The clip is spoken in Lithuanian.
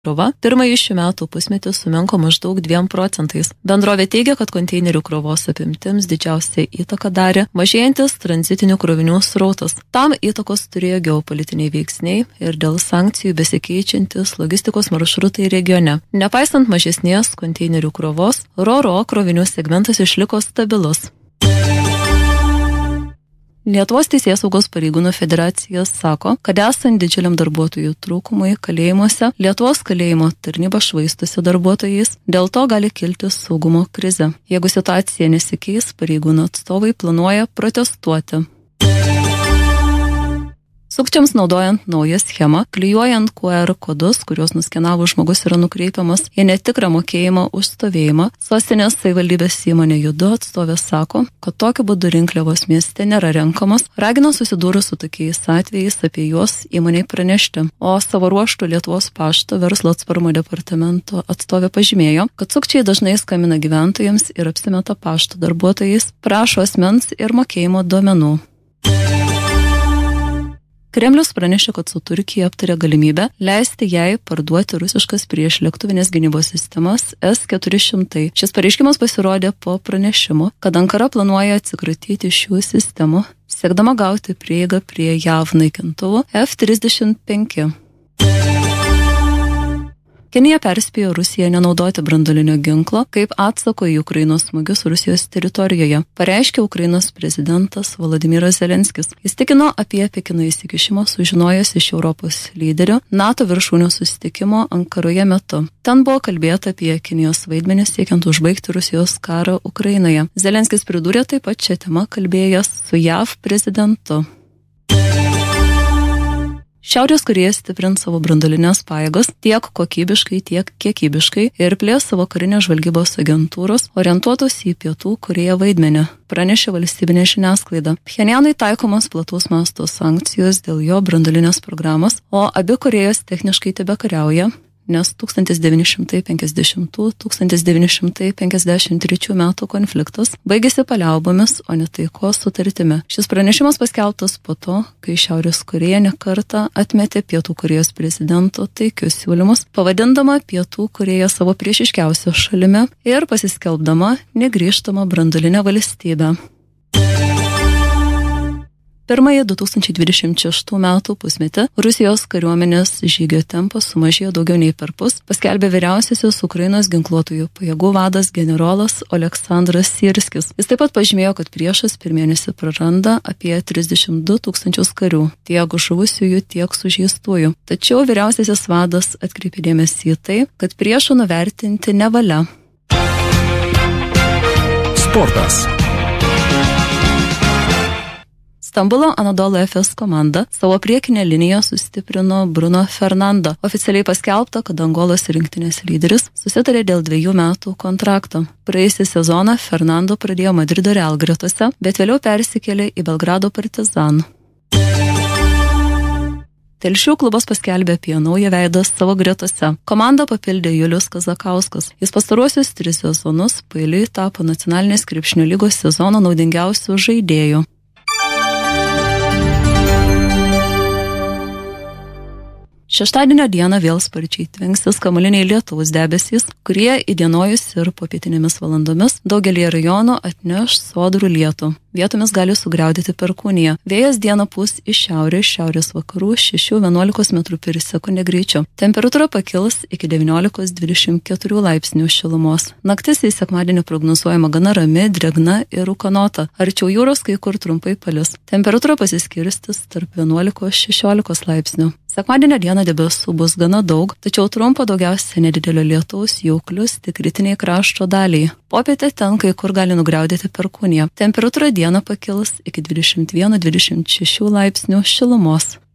krova pirmąjį šių metų pusmetį sumenko maždaug 2 procentais. Bendrovė teigia, kad konteinerių krovos apimtims didžiausią įtaką darė mažėjantis tranzitinių krovinių srautas. Tam įtakos turėjo geopolitiniai veiksniai ir dėl sankcijų besikeičiantis logistikos maršrutai regione. Nepaisant mažesnės konteinerių krovos, RoRo krovinių segmentas išliko stabilus. Lietuvos Teisėsaugos pareigūnų federacija sako, kad esant didžiuliam darbuotojų trūkumui kalėjimuose, Lietuvos kalėjimo tarnyba švaistosi darbuotojais, dėl to gali kilti saugumo krizė. Jeigu situacija nesikeis, pareigūnų atstovai planuoja protestuoti. Sukčiams naudojant naują schemą, klijuojant QR kodus, kuriuos nuskenavo žmogus yra nukreipiamas į netikrą mokėjimą už stovėjimą, Sostinės savivaldybės įmonė Judu atstovė sako, kad tokiu būdu rinkliavos mieste nėra renkamos, ragina susidūrus su tokiais atvejais apie juos įmonei pranešti. O savo ruožtu Lietuvos pašto verslo atsparumo departamento atstovė pažymėjo, kad sukčiai dažnai skambina gyventojams ir apsimeta pašto darbuotojais, prašo asmens ir mokėjimo duomenų. Kremlius pranešė, kad su Turkija aptarė galimybę leisti jai parduoti rusiškas priešlėktuvinės gynybos sistemas S-400. Šis pareiškimas pasirodė po pranešimo, kad Ankara planuoja atsikratyti šių sistemų, siekdama gauti prieigą prie JAV naikintuvų F-35. Kinija perspėjo Rusiją nenaudoti branduolinio ginklo kaip atsako į Ukrainos smūgius Rusijos teritorijoje, pareiškė Ukrainos prezidentas Volodymyras Zelenskis. Jis tikino apie Pekino įsikišimą sužinojęs iš Europos lyderių NATO viršūnių susitikimo Ankaroje metu. Ten buvo kalbėta apie Kinijos vaidmenį siekiant užbaigti Rusijos karą Ukrainoje. Zelenskis pridūrė taip pat šią temą kalbėjęs su JAV prezidentu. Šiaurės Korėja stiprins savo branduolinės pajėgas tiek kokybiškai, tiek kiekybiškai ir plės savo karinės žvalgybos agentūros orientuotos į Pietų Korėją vaidmenį, pranešė valstybinė žiniasklaida. Pchenjanui taikomos plataus masto sankcijos dėl jo branduolinės programos, o abi Korėjos techniškai tebekariauja, nes 1950–1953 metų konfliktas baigėsi paliaubomis, o ne taikos sutartimi. Šis pranešimas paskelbtas po to, kai Šiaurės Korėja nekartą atmetė Pietų Korėjos prezidento taikius siūlymus, pavadindama Pietų Korėją savo priešiškiausią šalimi ir pasiskelbdama negrįžtamą branduolinę valstybę. Pirmąjį 2026 metų pusmetį Rusijos kariuomenės žygio tempas sumažėjo daugiau nei perpus, paskelbė vyriausiasis Ukrainos ginkluotųjų pajėgų vadas generolas Oleksandras Syrskis. Jis taip pat pažymėjo, kad priešas per mėnesį praranda apie 32 000 karių, tiek žuvusiųjų, tiek sužeistųjų. Tačiau vyriausiasis vadas atkreipė dėmesį į tai, kad priešų nuvertinti nevalia. Sportas. Stambulo Anadolu Efes komanda savo priekinę liniją sustiprino Bruno Fernando. Oficialiai paskelbta, kad Angolos rinktinės lyderis susitarė dėl 2 metų kontrakto. Praėjusį sezoną Fernando pradėjo Madrido Real gretose, bet vėliau persikėlė į Belgrado Partizan. Telšių klubas paskelbė apie naują veidą savo gretose. Komandą papildė Julius Kazakauskas. Jis pastaruosius 3 sezonus paeiliui tapo nacionalinės krepšinio lygos sezono naudingiausių žaidėjų. Šeštadienio dieną vėl sparčiai tvenksis kamuoliniai lietaus debesys, kurie įdienojus ir popietinėmis valandomis daugelį rajonų atneš sodrų lietų. Vietomis gali sugriaudyti perkūniją. Vėjas dieną pūs iš šiaurės vakarų 6–11 m/s greičiu. Temperatūra pakils iki 19–24 laipsnių šilumos. Naktis į sekmadienį prognozuojama gana rami, drėgna ir rūkanota. Arčiau jūros kai kur trumpai palis. Temperatūra pasiskirstis tarp 11–16 laipsnių. Sekmadienio dieną debesų bus gana daug, tačiau trumpo daugiausia nedidelio lietaus jau klius tik rytiniai krašto daliai. Popietę ten kai kur gali nugriaudėti perkūnija. Temperatūra dieną pakils iki 21–26 laipsnių šilumos.